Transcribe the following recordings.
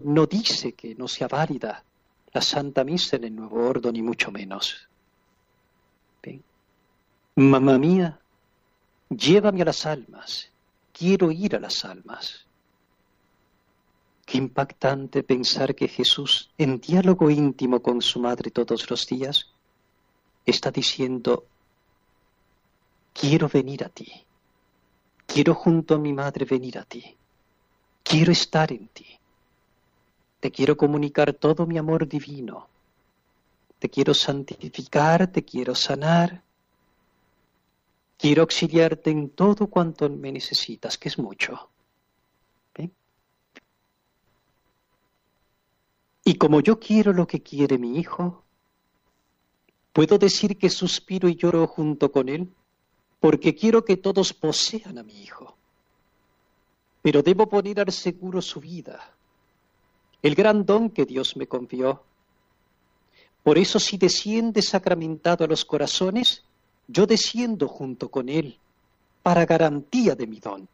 no dice que no sea válida la Santa Misa en el Nuevo Orden, ni mucho menos. ¿Ven? Mamá mía, llévame a las almas, quiero ir a las almas. Qué impactante pensar que Jesús, en diálogo íntimo con su madre todos los días, está diciendo: quiero venir a ti, quiero junto a mi madre venir a ti, quiero estar en ti, te quiero comunicar todo mi amor divino, te quiero santificar, te quiero sanar, quiero auxiliarte en todo cuanto me necesitas, que es mucho. ¿Ven? Y como yo quiero lo que quiere mi hijo, ¿puedo decir que suspiro y lloro junto con él? Porque quiero que todos posean a mi hijo. Pero debo poner al seguro su vida, el gran don que Dios me confió. Por eso, si desciende sacramentado a los corazones, yo desciendo junto con él, para garantía de mi don.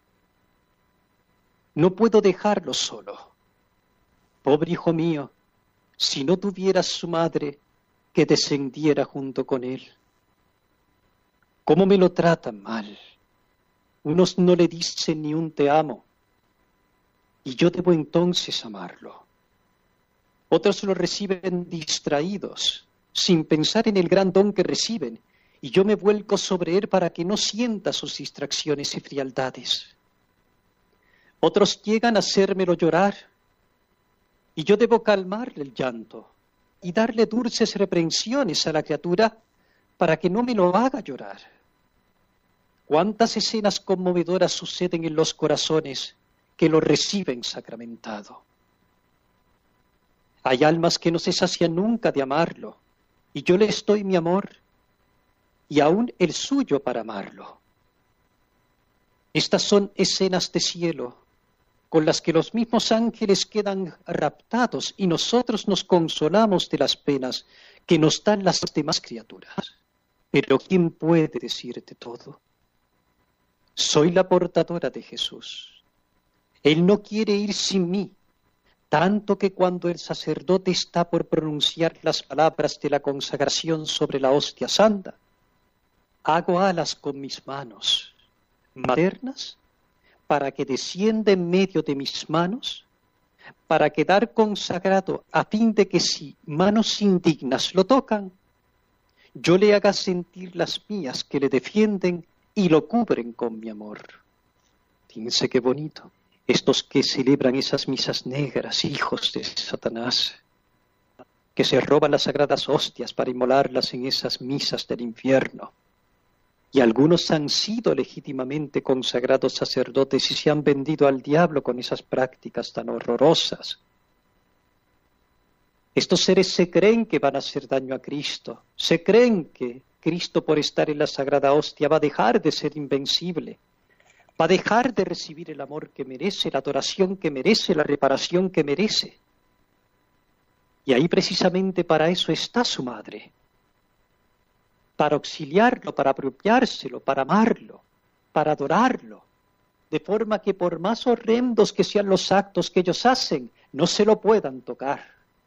No puedo dejarlo solo. Pobre hijo mío, si no tuvieras su madre que descendiera junto con él. ¿Cómo me lo tratan mal? Unos no le dicen ni un te amo, y yo debo entonces amarlo. Otros lo reciben distraídos, sin pensar en el gran don que reciben, y yo me vuelco sobre él para que no sienta sus distracciones y frialdades. Otros llegan a hacérmelo llorar, y yo debo calmarle el llanto y darle dulces reprensiones a la criatura para que no me lo haga llorar. ¿Cuántas escenas conmovedoras suceden en los corazones que lo reciben sacramentado? Hay almas que no se sacian nunca de amarlo, y yo les doy mi amor y aún el suyo para amarlo. Estas son escenas de cielo con las que los mismos ángeles quedan raptados y nosotros nos consolamos de las penas que nos dan las demás criaturas. Pero ¿quién puede decirte todo? Soy la portadora de Jesús. Él no quiere ir sin mí, tanto que cuando el sacerdote está por pronunciar las palabras de la consagración sobre la hostia santa, hago alas con mis manos maternas para que descienda en medio de mis manos, para quedar consagrado a fin de que si manos indignas lo tocan, yo le haga sentir las mías que le defienden y lo cubren con mi amor. Fíjense qué bonito. Estos que celebran esas misas negras, hijos de Satanás, que se roban las sagradas hostias para inmolarlas en esas misas del infierno. Y algunos han sido legítimamente consagrados sacerdotes y se han vendido al diablo con esas prácticas tan horrorosas. Estos seres se creen que van a hacer daño a Cristo, se creen que Cristo, por estar en la sagrada hostia, va a dejar de ser invencible, va a dejar de recibir el amor que merece, la adoración que merece, la reparación que merece. Y ahí precisamente para eso está su madre, para auxiliarlo, para apropiárselo, para amarlo, para adorarlo, de forma que por más horrendos que sean los actos que ellos hacen, no se lo puedan tocar.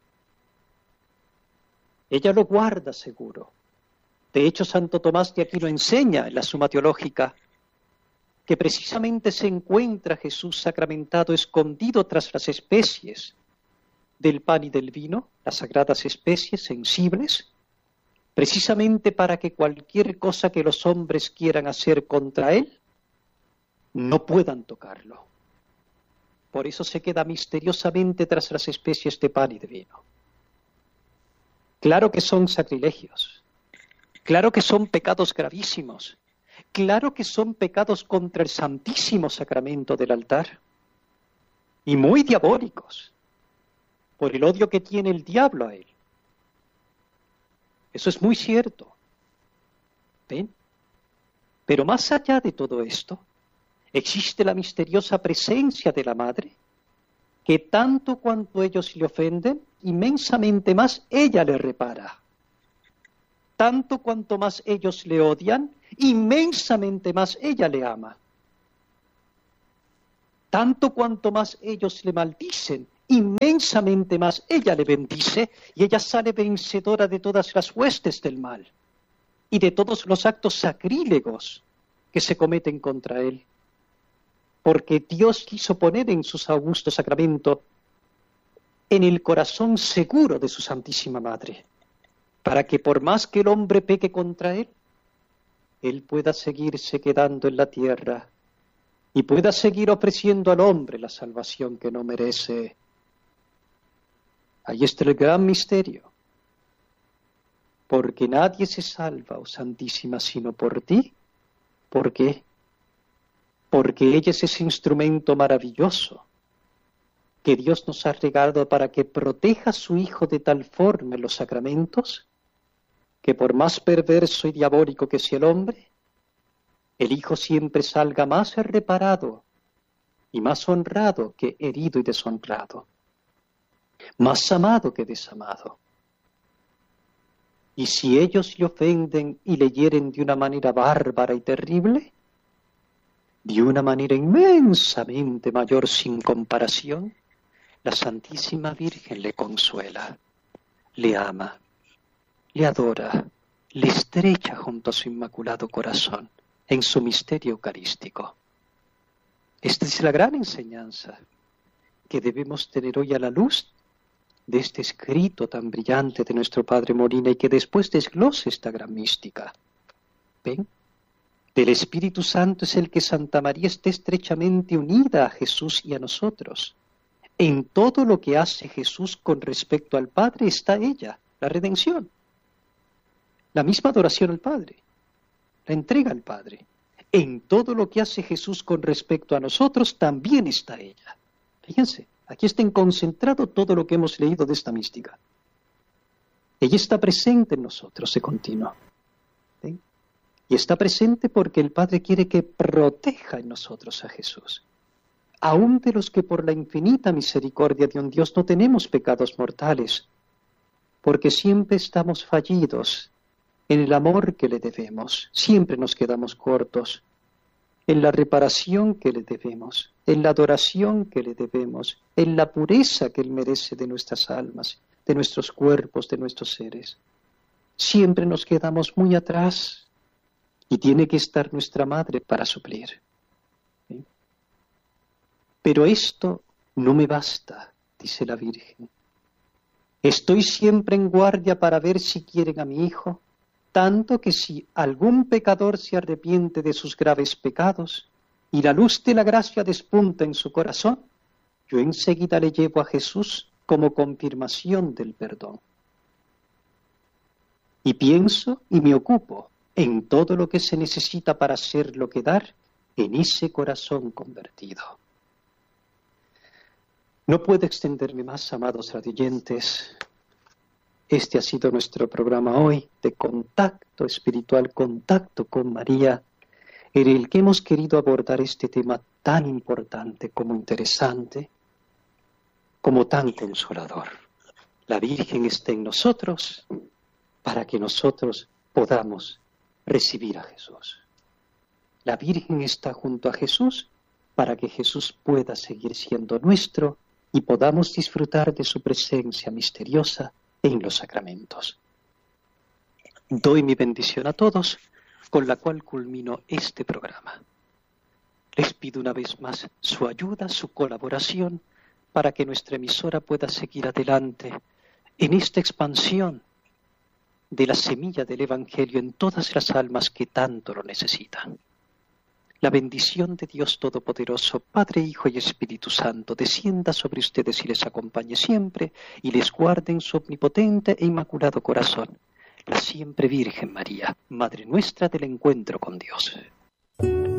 Ella lo guarda seguro. De hecho, Santo Tomás de Aquino enseña en la Suma Teológica que precisamente se encuentra Jesús sacramentado escondido tras las especies del pan y del vino, las sagradas especies sensibles, precisamente para que cualquier cosa que los hombres quieran hacer contra él, no puedan tocarlo. Por eso se queda misteriosamente tras las especies de pan y de vino. Claro que son sacrilegios, claro que son pecados gravísimos, claro que son pecados contra el Santísimo Sacramento del altar, y muy diabólicos, por el odio que tiene el diablo a él. Eso es muy cierto. ¿Ven? Pero más allá de todo esto, existe la misteriosa presencia de la Madre, que tanto cuanto ellos le ofenden, inmensamente más ella le repara. Tanto cuanto más ellos le odian, inmensamente más ella le ama. Tanto cuanto más ellos le maldicen, inmensamente más ella le bendice y ella sale vencedora de todas las huestes del mal y de todos los actos sacrílegos que se cometen contra él. Porque Dios quiso poner en sus augustos sacramentos en el corazón seguro de su Santísima Madre, para que por más que el hombre peque contra él pueda seguirse quedando en la tierra y pueda seguir ofreciendo al hombre la salvación que no merece. Ahí está el gran misterio. Porque nadie se salva, oh Santísima, sino por ti. ¿Por qué? Porque ella es ese instrumento maravilloso que Dios nos ha regalado para que proteja a su Hijo de tal forma en los sacramentos, que por más perverso y diabólico que sea el hombre, el Hijo siempre salga más reparado y más honrado que herido y deshonrado, más amado que desamado. Y si ellos le ofenden y le hieren de una manera bárbara y terrible, de una manera inmensamente mayor sin comparación, la Santísima Virgen le consuela, le ama, le adora, le estrecha junto a su inmaculado corazón en su misterio eucarístico. Esta es la gran enseñanza que debemos tener hoy a la luz de este escrito tan brillante de nuestro Padre Molina y que después desglose esta gran mística. ¿Ven? Del Espíritu Santo es el que Santa María esté estrechamente unida a Jesús y a nosotros. En todo lo que hace Jesús con respecto al Padre está ella, la redención. La misma adoración al Padre, la entrega al Padre. En todo lo que hace Jesús con respecto a nosotros también está ella. Fíjense, aquí está concentrado todo lo que hemos leído de esta mística. Ella está presente en nosotros de continuo. ¿Sí? Y está presente porque el Padre quiere que proteja en nosotros a Jesús. Aún de los que por la infinita misericordia de un Dios no tenemos pecados mortales, porque siempre estamos fallidos en el amor que le debemos, siempre nos quedamos cortos, en la reparación que le debemos, en la adoración que le debemos, en la pureza que Él merece de nuestras almas, de nuestros cuerpos, de nuestros seres. Siempre nos quedamos muy atrás y tiene que estar nuestra Madre para suplir. ¿Sí? Pero esto no me basta, dice la Virgen. Estoy siempre en guardia para ver si quieren a mi Hijo, tanto que si algún pecador se arrepiente de sus graves pecados y la luz de la gracia despunta en su corazón, yo enseguida le llevo a Jesús como confirmación del perdón. Y pienso y me ocupo en todo lo que se necesita para hacer lo que dar en ese corazón convertido. No puedo extenderme más, amados radioyentes. Este ha sido nuestro programa hoy de contacto espiritual, contacto con María, en el que hemos querido abordar este tema tan importante como interesante, como tan consolador. La Virgen está en nosotros para que nosotros podamos recibir a Jesús. La Virgen está junto a Jesús para que Jesús pueda seguir siendo nuestro y podamos disfrutar de su presencia misteriosa en los sacramentos. Doy mi bendición a todos, con la cual culmino este programa. Les pido una vez más su ayuda, su colaboración, para que nuestra emisora pueda seguir adelante en esta expansión de la semilla del Evangelio en todas las almas que tanto lo necesitan. La bendición de Dios Todopoderoso, Padre, Hijo y Espíritu Santo, descienda sobre ustedes y les acompañe siempre, y les guarde en su omnipotente e inmaculado corazón, la siempre Virgen María, Madre nuestra del encuentro con Dios.